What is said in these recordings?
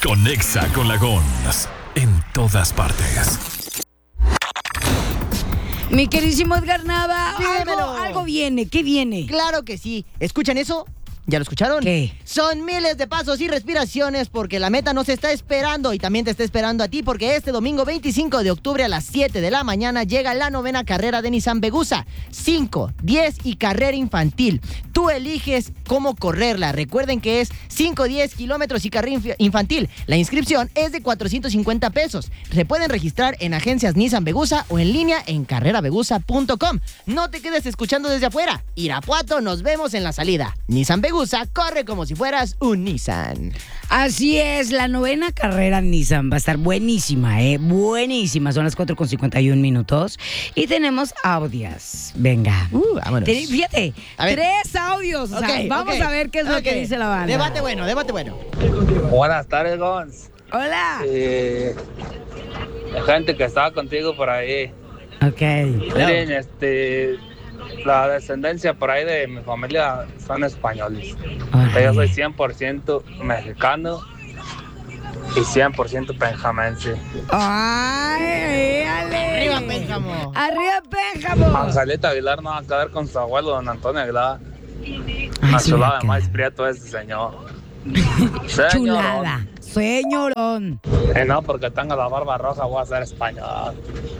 Conexa con la Gons en todas partes. Mi queridísimo Edgar Nava, Dímelo. algo viene. ¿Qué viene? Claro que sí. ¿Escuchan eso? ¿Ya lo escucharon? ¿Qué? Son miles de pasos y respiraciones porque la meta nos está esperando y también te está esperando a ti porque este domingo 25 de octubre a las 7 de la mañana llega la 9ª carrera de Nissan Vegusa. 5, 10 y carrera infantil. Tú eliges cómo correrla. Recuerden que es 5, 10 kilómetros y carrera infantil. La inscripción es de 450 pesos. Se pueden registrar en agencias Nissan Vegusa o en línea en carreravegusa.com. No te quedes escuchando desde afuera. Irapuato, nos vemos en la salida. Nissan Vegusa, corre como si fueras un Nissan. Así es, la 9ª carrera Nissan va a estar buenísima, buenísima. Son las 4:51 y tenemos audios. Venga. Vámonos. Fíjate, A ver. 3 audios. O sea, vamos a ver qué es lo que dice la banda. Debate bueno, debate bueno. Buenas tardes, Gons. Hola. La gente que estaba contigo por ahí. Ok. Miren, la descendencia por ahí de mi familia son españoles. Yo soy 100% mexicano y 100% penjamense. ¡Ay, ale! Arriba, Pénjamo. ¡Arriba, Pénjamo! Angelita Aguilar no va a quedar con su abuelo, don Antonio Aguilar. Ay, Una sí, chulada acá. más prieto ese señor. Chulada. Señorón. No, porque tengo la barba roja, voy a ser español.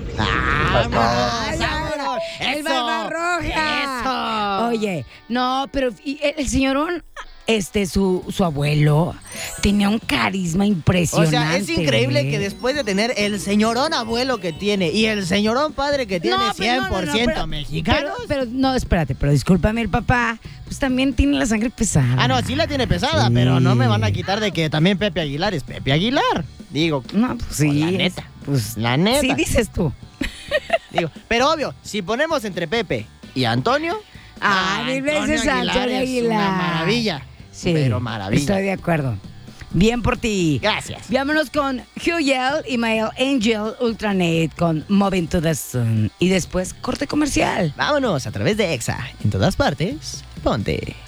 ¡Vámonos! ¡El ¡Eso! barba roja! ¡Eso! Oye, no, pero el señorón, su abuelo, tenía un carisma O impresionante. sea, es increíble ¿eh? que después de tener el señorón abuelo que tiene y el señorón padre que tiene No, pero 100% pero- mexicanos. Pero, no, espérate, pero discúlpame, el papá, pues también tiene la sangre pesada. Ah, no, sí la tiene pesada, Sí. pero no me van a quitar de que también Pepe Aguilar es Pepe Aguilar. Digo, No, pues sí. la neta. Pues, la neta. sí, dices tú. Digo, pero obvio, si ponemos entre Pepe y Antonio. Mil veces Antonio es Aguilar. una maravilla. Sí, Pero maravilla. estoy de acuerdo. Bien por ti. Gracias. Vámonos con Hugh Yell y Mael Angel Ultranet con Moving to the Sun. Y después, corte comercial. Vámonos a través de EXA. En todas partes, ponte.